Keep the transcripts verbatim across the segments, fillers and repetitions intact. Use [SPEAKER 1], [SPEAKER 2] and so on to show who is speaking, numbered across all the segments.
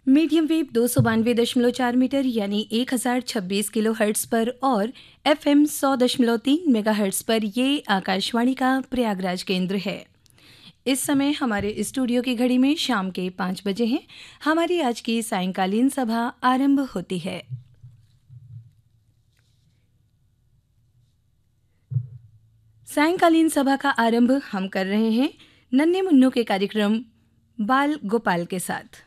[SPEAKER 1] Medium wave दो सौ बानवे दशमलव चार मीटर यानी एक हज़ार छब्बीस किलो हर्ट्स पर और एफएम सौ दशमलव तीन मेगा हर्ट्स पर ये आकाशवाणी का प्रयागराज केंद्र है। इस समय हमारे स्टूडियो की घड़ी में शाम के पाँच बजे हैं। हमारी आज की सायंकालीन सभा आरंभ होती है। सायंकालीन सभा का आरंभ हम कर रहे हैं नन्हे मुन्नों के कार्यक्रम बाल गोपाल के साथ।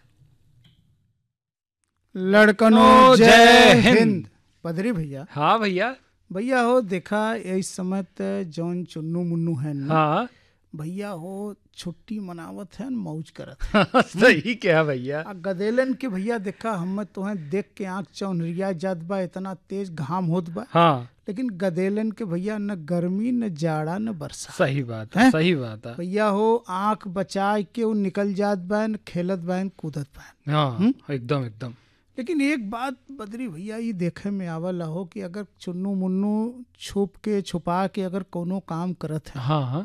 [SPEAKER 2] लड़कनों जय हिंद। बदरी भैया।
[SPEAKER 3] हाँ भैया।
[SPEAKER 2] भैया हो देखा इस समय त जौन चुन्नू मुन्नू है ना,
[SPEAKER 3] हाँ
[SPEAKER 2] भैया हो छुट्टी मनावत है मौज करत
[SPEAKER 3] सही क्या भैया।
[SPEAKER 2] आ गदेलन के भैया देखा हम तुम्हें देख के आंख चौनरिया जात बा, इतना तेज घाम होत बा।
[SPEAKER 3] हाँ
[SPEAKER 2] लेकिन गदेलन के भैया न गर्मी न जाड़ा न बरसात।
[SPEAKER 3] सही बात है, सही बात है
[SPEAKER 2] भैया हो आंख बचा के वो निकल जात बैन, खेलत बैन, कूदत बैन।
[SPEAKER 3] हाँ एकदम एकदम।
[SPEAKER 2] लेकिन एक बात बदरी भैया ये देखे में आवला हो कि अगर चुन्नू मुन्नू छुप के छुपा के अगर कोनो काम करत है,
[SPEAKER 3] हाँ हाँ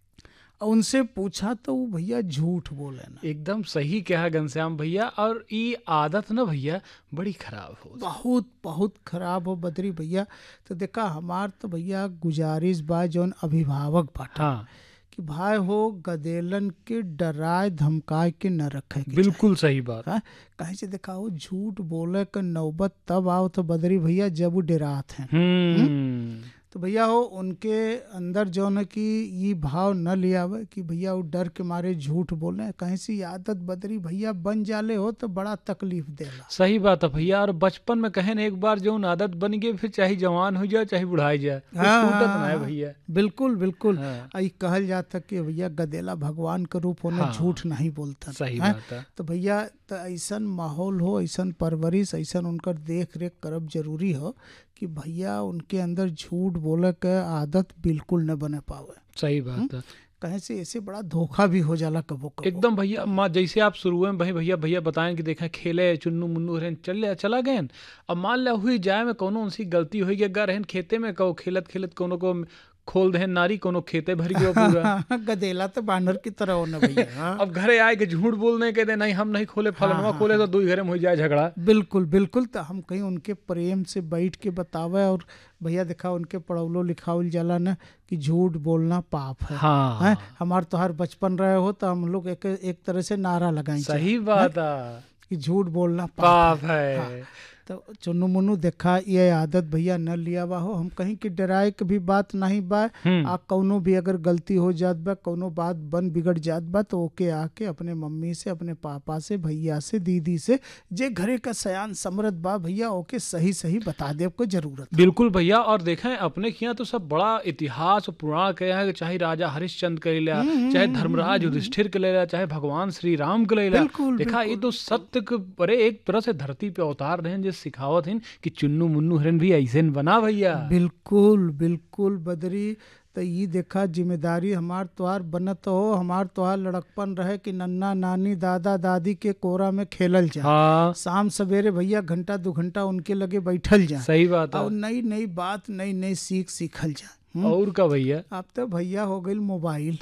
[SPEAKER 2] और उनसे पूछा तो वो भैया झूठ बोले ना।
[SPEAKER 3] एकदम सही कहा घनश्याम भैया। और ये आदत ना भैया बड़ी खराब हो,
[SPEAKER 2] बहुत बहुत खराब हो बदरी भैया। तो देखा हमार तो भैया गुजारिश बा जौन अभिभावक बाटा,
[SPEAKER 3] हाँ
[SPEAKER 2] कि भाई हो गदेलन के डराए धमकाए के न रखे के
[SPEAKER 3] बिल्कुल सही बात।
[SPEAKER 2] चाहिए। कहीं से देखा हो झूठ बोले का नौबत तब आओ तो बदरी भैया जब वो डरात हैं।
[SPEAKER 3] हम्म
[SPEAKER 2] तो भैया हो उनके अंदर जो न कि ये भाव न ले आवे कि भैया वो डर के मारे झूठ बोले। कहीं से आदत बदरी भैया बन जाले हो तो बड़ा तकलीफ देला।
[SPEAKER 3] सही बात है भैया। और बचपन में कहे ना एक बार जो आदत बन गई फिर चाहे जवान हो जाए चाहे बुढ़ाई जाए,
[SPEAKER 2] हाँ,
[SPEAKER 3] छूटत
[SPEAKER 2] हाँ,
[SPEAKER 3] ना है
[SPEAKER 2] हाँ,
[SPEAKER 3] भैया।
[SPEAKER 2] बिल्कुल बिल्कुल।
[SPEAKER 3] हाँ।
[SPEAKER 2] आई कहल जाता कि भैया गदेला भगवान का रूप होने
[SPEAKER 3] हाँ,
[SPEAKER 2] झूठ नहीं बोलता।
[SPEAKER 3] सही
[SPEAKER 2] हैं?
[SPEAKER 3] बात है।
[SPEAKER 2] तो भैया तो ऐसन माहौल हो, ऐसन परवरिश, ऐसन उनकर देख रेख करब जरूरी हो कि भैया उनके अंदर झूठ बोले के आदत बिल्कुल न बने पावे।
[SPEAKER 3] सही बात है।
[SPEAKER 2] कहीं से ऐसे बड़ा धोखा भी हो जाला कबो कबो।
[SPEAKER 3] एकदम भैया। माँ जैसे आप शुरू में भाई भैया भैया बताएं कि देखा खेले चुन्नू मुन्नू रहन चल चला गए। अब मान लिया हुई जाए में कोनो उनसी गलती हुई कि अगर रहन खेते में कहो खेलत खेलत कोनो को खोल दहन नारी, कोनो खेते भर गयो पूरा।
[SPEAKER 2] गदेला तो बानर की तरह होना भैया। हाँ।
[SPEAKER 3] अब घरे आए के झूठ बोलने के दे नहीं हम नहीं खोले फलनवा
[SPEAKER 2] हाँ,
[SPEAKER 3] खोले
[SPEAKER 2] हाँ,
[SPEAKER 3] तो दो घरे में हो जाए झगड़ा।
[SPEAKER 2] बिल्कुल बिल्कुल। तो हम कहीं उनके प्रेम से बैठ के बतावे और भैया देखा उनके पढ़ौलो लिखावल जाला ना कि झूठ बोलना पाप है।
[SPEAKER 3] हाँ,
[SPEAKER 2] है? हमार तो हर बचपन रहे हो तो हम लोग एक एक तरह से नारा लगाएंगे
[SPEAKER 3] सही बात है
[SPEAKER 2] कि झूठ बोलना पाप,
[SPEAKER 3] पाप
[SPEAKER 2] है,
[SPEAKER 3] है।
[SPEAKER 2] हाँ। तो चुन्नू मुन्नू देखा ये आदत भैया न लिया बा हो। हम कहीं कि डराए के भी बात नहीं बा। आ कौनो भी अगर गलती हो जात बा, कौनो बात बन बिगड़ जात बा तो ओके आके अपने मम्मी से, अपने पापा से, भैया से, दीदी से, जे घरे का सयान समरत बा भैया ओके सही सही बता दे को जरूरत।
[SPEAKER 3] बिल्कुल भैया। और देखें अपने यहाँ तो सब बड़ा इतिहास पुराण के हैं, चाहे राजा हरिश्चंद्र के ले लिया, चाहे धर्मराज युधिष्ठिर के ले लिया, चाहे भगवान श्री राम के ले लिया। देखा ये तो सत्य के बड़े एक तरह से धरती पे अवतार रहे जिस सिखावत है कि चुन्नू मुन्नू हिरन भी ऐसे बना भैया।
[SPEAKER 2] बिल्कुल बिल्कुल बदरी। तो ये देखा जिम्मेदारी हमार त्योहार बनत हो, हमार त्योहार लड़कपन रहे कि नन्ना नानी दादा दादी के कोरा में खेलल जाए।
[SPEAKER 3] हाँ
[SPEAKER 2] शाम सवेरे भैया घंटा दो घंटा उनके लगे बैठल जाए।
[SPEAKER 3] सही बात है।
[SPEAKER 2] और नई नई बात नई नई सीख सीखल जाए।
[SPEAKER 3] और का भैया
[SPEAKER 2] अब तो भैया हो गई मोबाइल।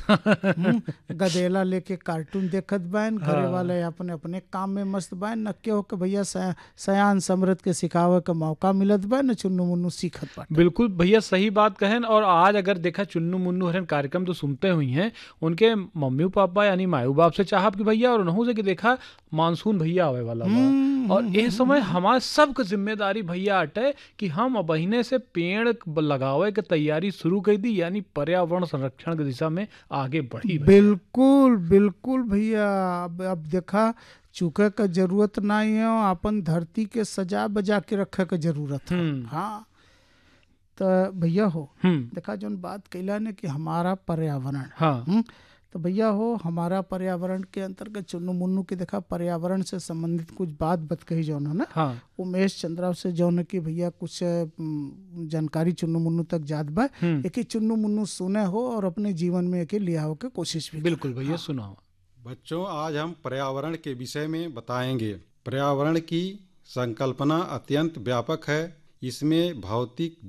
[SPEAKER 2] गदेला लेके कार्टून देखत बैन, घरे वाले अपने अपने काम में मस्त बैन। न क्यों के भैया सयान समृद्ध के सिखावे का मौका मिलत बा, न चुन्नू मुन्नू सीखत बा।
[SPEAKER 3] बिल्कुल भैया सही बात कहें। और आज अगर देखा चुन्नू मुन्नू हरन कार्यक्रम तो सुनते हुई हैं उनके मम्मी पापा यानी मायू बाप से चाहब कि भैया और उन्हों से कि देखा मानसून भैया आवे वाला बा और इस समय हमारे सबके जिम्मेदारी भैया अटे कि हम बहिने से पेड़ लगावे के तैयारी शुरू कर दी, यानी पर्यावरण संरक्षण की दिशा में आगे बढ़ी।
[SPEAKER 2] बिल्कुल बिल्कुल भैया। अब अब देखा चूके का जरूरत नहीं है, अपन धरती के सजा बजा के रखे का जरूरत है। हाँ तो भैया हो देखा जो बात कैला ने कि हमारा पर्यावरण,
[SPEAKER 3] हाँ
[SPEAKER 2] तो भैया हो हमारा पर्यावरण के अंतर्गत चुन्नू मुन्नू के देखा पर्यावरण से संबंधित कुछ बात बत कही जो ना।
[SPEAKER 3] हाँ
[SPEAKER 2] उमेश चंद्रा से जो न कि भैया कुछ जानकारी चुन्नू मुन्नू तक जात बा, एक चुन्नू मुन्नू सुने हो और अपने जीवन में एक लिया हो के कोशिश भी।
[SPEAKER 3] बिल्कुल भैया। हाँ। सुनाओ
[SPEAKER 4] बच्चों, आज हम पर्यावरण के विषय में बताएंगे। पर्यावरण की संकल्पना अत्यंत व्यापक है। इसमें भौतिक